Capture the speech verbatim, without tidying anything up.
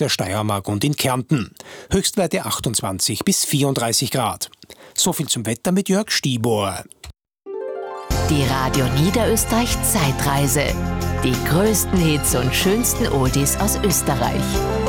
der Steiermark und in Kärnten. Höchstwerte achtundzwanzig bis vierunddreißig Grad. So viel zum Wetter mit Jörg Stieber. Die Radio Niederösterreich Zeitreise. Die größten Hits und schönsten Oldies aus Österreich.